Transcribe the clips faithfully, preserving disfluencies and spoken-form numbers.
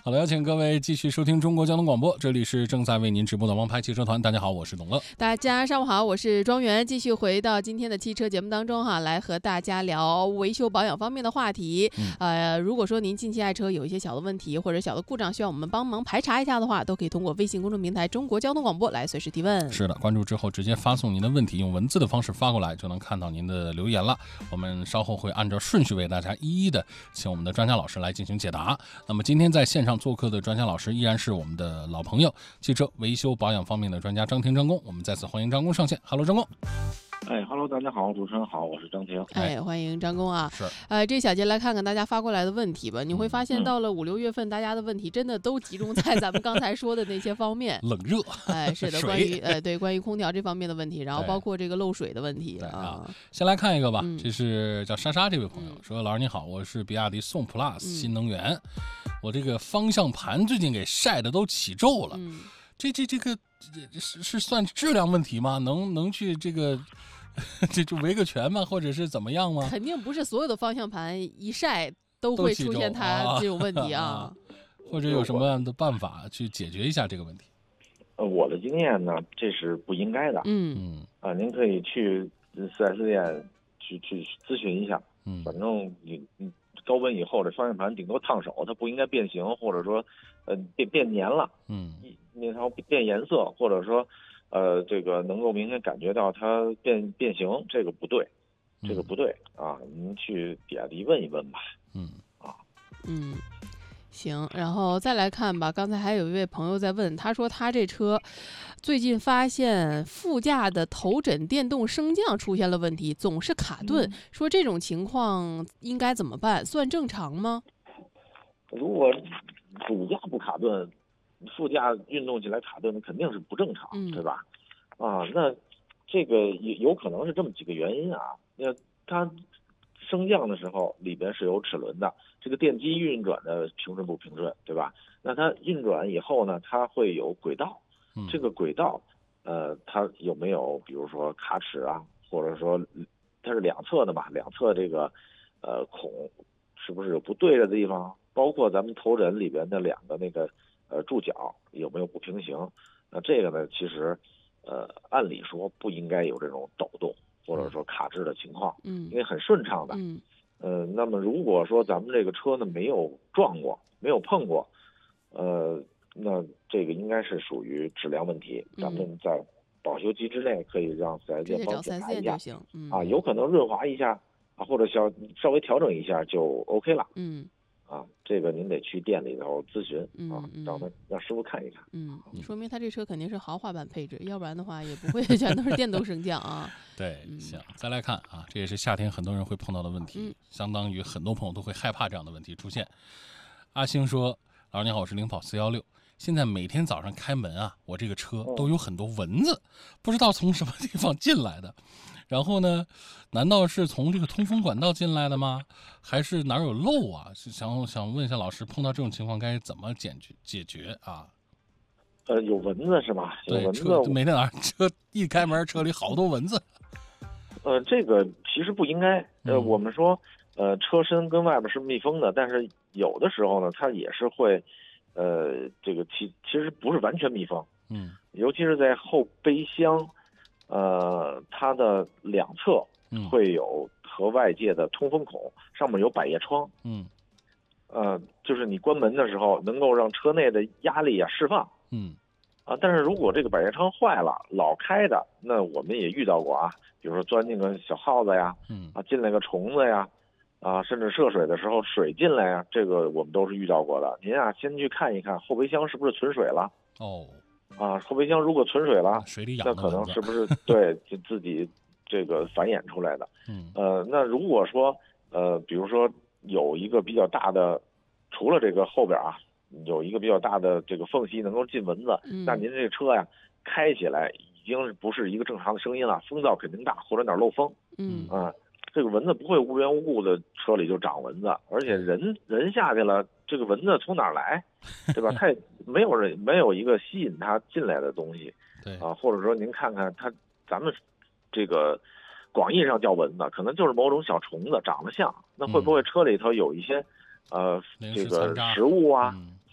好的，邀请各位继续收听中国交通广播，这里是正在为您直播的王牌汽车团。大家好，我是董乐。 大家上午好，我是庄园，继续回到今天的汽车节目当中哈，来和大家聊维修保养方面的话题。嗯、呃，如果说您近期爱车有一些小的问题或者小的故障需要我们帮忙排查一下的话，都可以通过微信公众平台中国交通广播来随时提问。 是的，关注之后直接发送您的问题，用文字的方式发过来就能看到您的留言了。我们稍后会按照顺序为大家一一的请我们的专家老师来进行解答。那么今天在线上做客的专家老师依然是我们的老朋友，汽车维修保养方面的专家张婷张工。我们再次欢迎张工上线。Hello， 张工。 哎哈喽，大家好，主持人好，我是张婷。 哎，欢迎张工啊。 是。 呃，这小节来看看大家发过来的问题吧。你会发现到了五六月份，大家的问题真的都集中在咱们刚才说的那些方面。 冷热。 哎，是的，关于呃对关于空调这方面的问题，然后包括这个漏水的问题啊。 先来看一个吧，嗯、这是叫莎莎这位朋友、嗯、说，老师你好，我是比亚迪宋 Plus 新能源，嗯、我这个方向盘最近给晒的都起皱了。嗯这这这个是是算质量问题吗？能能去这个这就维个权吗？或者是怎么样吗？ 肯定不是所有的方向盘一晒都会出现它这种问题啊。啊或者有什么样的办法去解决一下这个问题？ 呃，我的经验呢，这是不应该的。 嗯嗯啊，您可以去四 S 店去去咨询一下。 嗯， 反正你你高温以后这方向盘顶多烫手，它不应该变形，或者说呃变变黏了。 嗯。 那条变颜色，或者说，呃，这个能够明显感觉到它变变形，这个不对，这个不对、嗯、啊！您去比亚迪问一问吧。 嗯啊， 嗯，行，然后再来看吧。刚才还有一位朋友在问，他说他这车最近发现副驾的头枕电动升降出现了问题，总是卡顿，嗯、说这种情况应该怎么办？算正常吗？ 如果主驾不卡顿，副驾运动起来卡顿，肯定是不正常， 嗯、 对吧？啊，那这个有有可能是这么几个原因啊。那它升降的时候里边是有齿轮的，这个电机运转的平顺不平顺，对吧？那它运转以后呢，它会有轨道， 嗯、 这个轨道，呃，它有没有比如说卡齿啊，或者说它是两侧的嘛，两侧这个呃孔是不是有不对的地方？包括咱们头枕里边的两个那个。呃，柱脚有没有不平行？那这个呢，其实，呃，按理说不应该有这种抖动或者说卡滞的情况， 嗯， 因为很顺畅的， 嗯， 呃，那么如果说咱们这个车呢没有撞过，没有碰过，呃，那这个应该是属于质量问题， 嗯、 咱们在保修期之内可以让四 S 店帮检查一下， 嗯、 啊，有可能润滑一下啊，或者稍稍微调整一下就 OK 了， 嗯。 啊，这个您得去店里头咨询、 嗯、 啊，让他让师傅看一看。 嗯，说明他这车肯定是豪华版配置，要不然的话也不会全都是电动升降啊。 对，行，再来看啊，这也是夏天很多人会碰到的问题， 嗯、 相当于很多朋友都会害怕这样的问题出现。阿星说：“老师你好，我是领跑四一六，现在每天早上开门啊，我这个车都有很多蚊子，不知道从什么地方进来的。”然后呢？难道是从这个通风管道进来的吗？还是哪有漏啊？是想想问一下老师，碰到这种情况该怎么解决解决啊？ 呃，有蚊子是吧？有蚊子， 每天早上车一开门，车里好多蚊子。 呃，这个其实不应该。呃， 嗯、 我们说，呃，车身跟外边是密封的，但是有的时候呢，它也是会，呃，这个其其实不是完全密封。 嗯， 尤其是在后备箱。呃，它的两侧会有和外界的通风孔，嗯、上面有百叶窗。 嗯， 呃，就是你关门的时候，能够让车内的压力啊释放。 嗯， 啊，但是如果这个百叶窗坏了，老开的，那我们也遇到过啊，比如说钻进个小耗子呀， 嗯， 啊，进来个虫子呀，啊，甚至涉水的时候水进来呀，这个我们都是遇到过的。您啊，先去看一看后备箱是不是存水了。 哦。 啊，后备箱如果存水了， 水里养那可能是不是对就自己这个繁衍出来的？ 嗯， 呃，那如果说呃，比如说有一个比较大的，除了这个后边啊，有一个比较大的这个缝隙能够进蚊子， 嗯、 那您这车呀开起来已经不是一个正常的声音了，风噪肯定大，或者哪漏风。 嗯啊，这个蚊子不会无缘无故的车里就长蚊子，而且人人下去了，这个蚊子从哪儿来，对吧？它也没有人没有一个吸引它进来的东西， 对啊，或者说您看看它，咱们这个广义上叫蚊子，可能就是某种小虫子长得像，那会不会车里头有一些、嗯、呃这个食物啊、 嗯、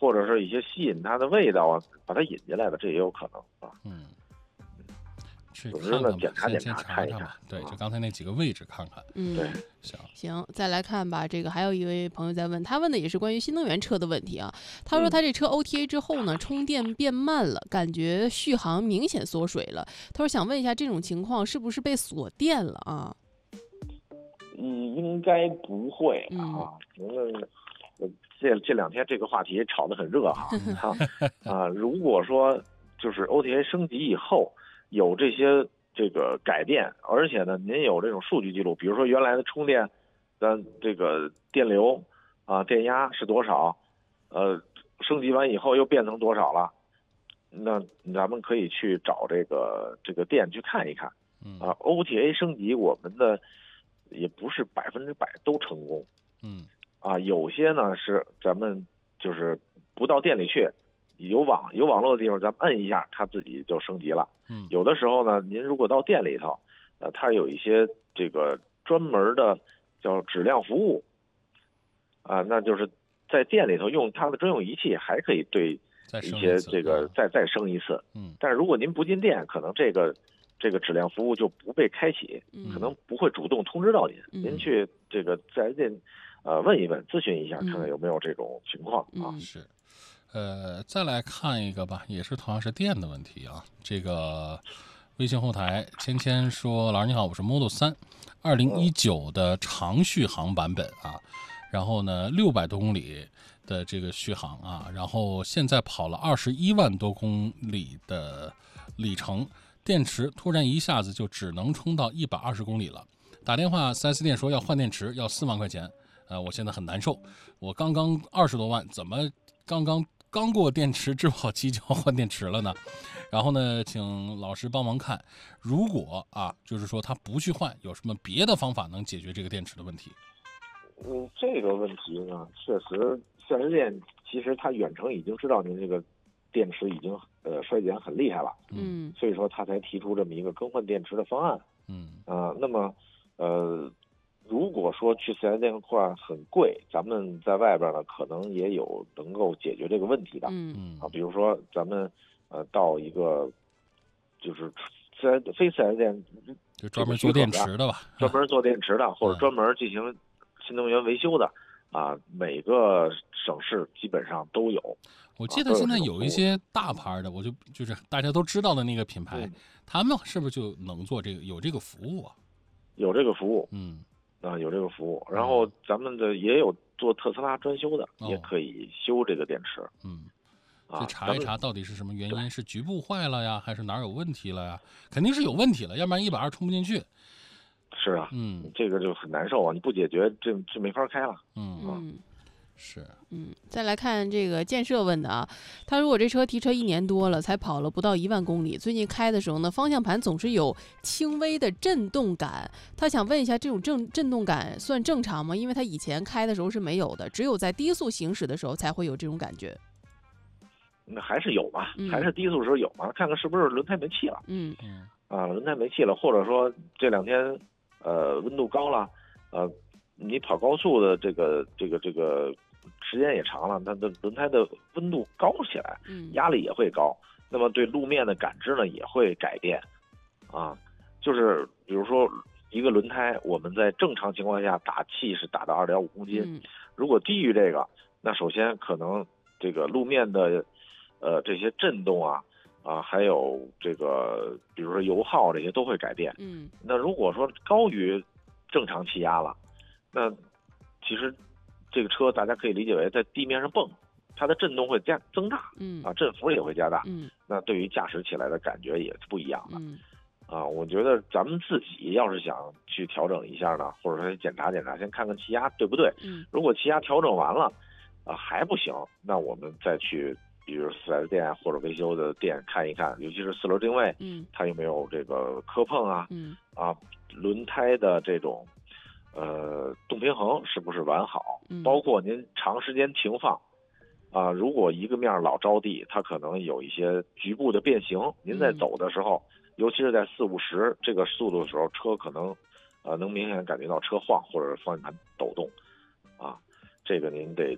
或者是一些吸引它的味道啊，把它引进来的，这也有可能啊。 嗯，去总之呢， 看看吧， 检查检先查看一看先查查吧。对， 啊就刚才那几个位置看看。 嗯， 对， 行， 行，再来看吧。这个还有一位朋友在问，他问的也是关于新能源车的问题啊。他说嗯他这车 O T A 之后呢，充电变慢了，感觉续航明显缩水了。他说想问一下，这种情况是不是被锁电了啊？ 嗯，应该不会嗯啊。因为呃这这两天这个话题炒得很热哈哈啊。如果说就是 O T A 升级以后有这些这个改变，而且呢，您有这种数据记录，比如说原来的充电的这个电流啊、电压是多少，呃，升级完以后又变成多少了，那咱们可以去找这个这个店去看一看。 嗯啊 ，O T A 升级我们的也不是百分之百都成功嗯啊，有些呢是咱们就是不到店里去，有网有网络的地方，咱们摁一下，它自己就升级了。 嗯有的时候呢，您如果到店里头，呃，它有一些这个专门的叫质量服务啊，那就是在店里头用它的专用仪器，还可以对一再升次些这个啊再再升一次。 嗯但是如果您不进店，可能这个这个质量服务就不被开启， 嗯可能不会主动通知到您。 嗯您去这个四 S 店，呃，问一问，咨询一下， 嗯看看有没有这种情况啊。 嗯是。呃，再来看一个吧，也是同样是电的问题啊。这个微信后台芊芊说：“老师你好，我是 Model 三，二零一九的长续航版本啊，然后呢六百多公里的这个续航啊，然后现在跑了二十一万多公里的里程，电池突然一下子就只能充到一百二十公里了。打电话 四 S 店说要换电池，要四万块钱，呃，我现在很难受，我刚刚二十多万，怎么刚刚？”刚过电池质保期就要换电池了呢，然后呢，请老师帮忙看，如果啊，就是说他不去换，有什么别的方法能解决这个电池的问题？ 嗯，这个问题呢，确实四 S 店其实它远程已经知道您这个电池已经呃衰减很厉害了， 嗯所以说他才提出这么一个更换电池的方案。 嗯啊、那么呃。如果说去四 S 店换很贵，咱们在外边呢，可能也有能够解决这个问题的。 嗯嗯啊，比如说咱们呃到一个就是四 S 非四 S 店就专门做电池的吧， 专门做电池的，或者嗯专门进行新能源维修的啊，每个省市基本上都有。 我记得现在有一些大牌的，我就就是大家都知道的那个品牌， 嗯他们是不是就能做这个有这个服务啊？ 有这个服务嗯啊，有这个服务。然后咱们的也有做特斯拉专修的， 哦也可以修这个电池嗯， 啊。 去查一咱们查到底是什么原因，是局部坏了呀，还是哪儿有问题了呀？肯定是有问题了，要不然一百二充不进去。 是啊， 嗯这个就很难受啊！你不解决，这这没法开了。 嗯嗯是嗯，再来看这个建设问的啊，他说我这车提车一年多了，才跑了不到一万公里，最近开的时候呢，方向盘总是有轻微的震动感，他想问一下，这种震震动感算正常吗？因为他以前开的时候是没有的，只有在低速行驶的时候才会有这种感觉。 那还是有嘛， 嗯还是低速时候有嘛，看看是不是轮胎没气了嗯嗯啊？轮胎没气了，或者说这两天呃温度高了，呃，你跑高速的这个这个这个时间也长了，它的轮胎的温度高起来， 嗯压力也会高，那么对路面的感知呢也会改变啊。就是比如说一个轮胎，我们在正常情况下打气是打到二点五公斤， 嗯如果低于这个，那首先可能这个路面的呃这些震动啊啊，还有这个比如说油耗这些都会改变。 嗯那如果说高于正常气压了，那其实这个车大家可以理解为在地面上蹦，它的震动会加增大嗯啊，振幅也会加大。 嗯那对于驾驶起来的感觉也是不一样的嗯啊。我觉得咱们自己要是想去调整一下呢，或者说检查检查，先看看气压对不对。 嗯如果气压调整完了啊还不行，那我们再去比如四 S 店或者维修的店看一看，尤其是四轮定位， 嗯它有没有这个磕碰啊嗯啊，轮胎的这种呃动平衡是不是完好， 嗯包括您长时间停放啊，如果一个面老着地，它可能有一些局部的变形，您在嗯走的时候，尤其是在四五十这个速度的时候，车可能呃能明显感觉到车晃或者方向盘抖动啊，这个您得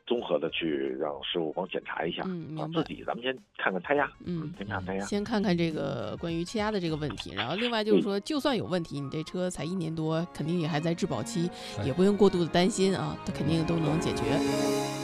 综合的去让师傅帮检查一下。 嗯， 啊， 明白自。己咱们先看看胎压， 嗯， 先看胎压。 先看看这个关于气压的这个问题，然后另外就是嗯说，就算有问题，你这车才一年多，肯定也还在质保期， 对也不用过度的担心啊，它肯定都能解决。